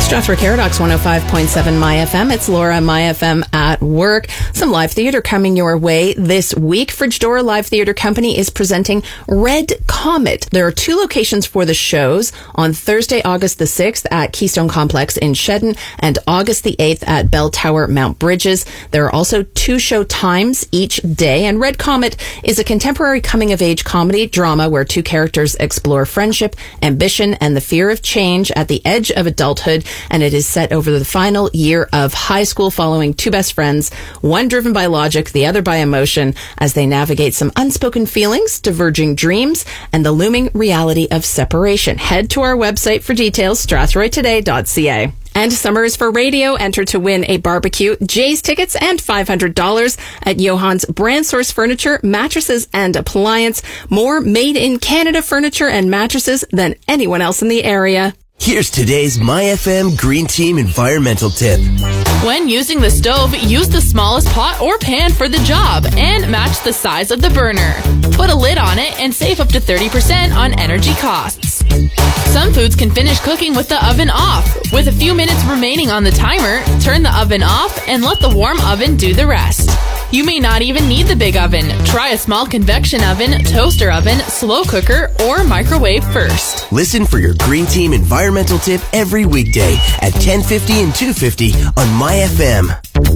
Strathroy Caradox 105.7 My FM. It's Laura, My FM at work. Some live theatre coming your way this week. Fridge Door Live Theatre Company is presenting Red Comet. There are two locations for the shows on Thursday, August the 6th at Keystone Complex in Shedden and August the 8th at Bell Tower, Mount Bridges. There are also two show times each day, and Red Comet is a contemporary coming-of-age comedy drama where two characters explore friendship, ambition, and the fear of change at the edge of adulthood, and it is set over the final year of high school following two best friends, one driven by logic, the other by emotion, as they navigate some unspoken feelings, diverging dreams, and the looming reality of separation. Head to our website for details, strathroytoday.ca. And summer is for radio. Enter to win a barbecue, Jay's tickets, and $500 at Johann's Brand Source Furniture, Mattresses and Appliance. More made-in-Canada furniture and mattresses than anyone else in the area. Here's today's My FM Green Team environmental tip. When using the stove, use the smallest pot or pan for the job and match the size of the burner. Put a lid on it and save up to 30% on energy costs. Some foods can finish cooking with the oven off. With a few minutes remaining on the timer, turn the oven off and let the warm oven do the rest. You may not even need the big oven. Try a small convection oven, toaster oven, slow cooker, or microwave first. Listen for your Green Team environmental tip every weekday at 10:50 and 2:50 on My FM.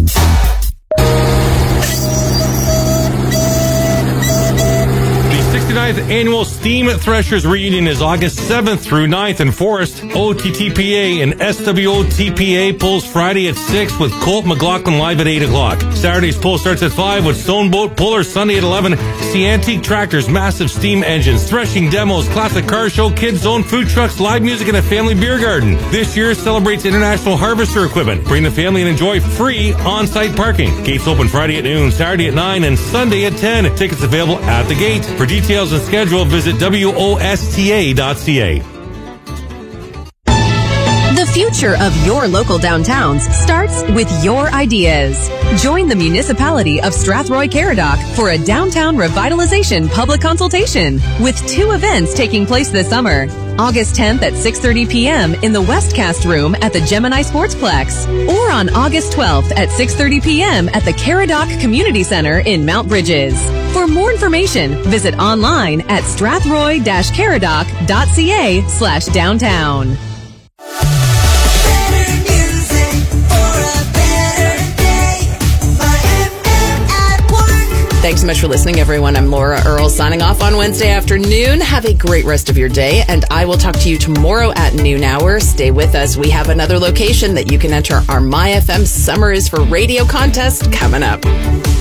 The 69th Annual Steam Threshers Reunion is August 7th through 9th in Forest. OTTPA and SWOTPA pulls Friday at 6 with Colt McLaughlin live at 8 o'clock. Saturday's pull starts at 5 with Stoneboat Puller Sunday at 11. See antique tractors, massive steam engines, threshing demos, classic car show, kids zone, food trucks, live music, and a family beer garden. This year celebrates International Harvester Equipment. Bring the family and enjoy free on-site parking. Gates open Friday at noon, Saturday at 9, and Sunday at 10. Tickets available at the gate. For details and schedule, visit WOSTA.ca. The future of your local downtowns starts with your ideas. Join the municipality of Strathroy Caradoc for a downtown revitalization public consultation with two events taking place this summer. August 10th at 6:30 p.m. in the Westcast Room at the Gemini Sportsplex, or on August 12th at 6:30 p.m. at the Caradoc Community Center in Mount Bridges. For more information, visit online at strathroy-caradoc.ca/downtown. Thanks so much for listening, everyone. I'm Laura Earle signing off on Wednesday afternoon. Have a great rest of your day, and I will talk to you tomorrow at noon hour. Stay with us. We have another location that you can enter our My FM Summer is for Radio contest coming up.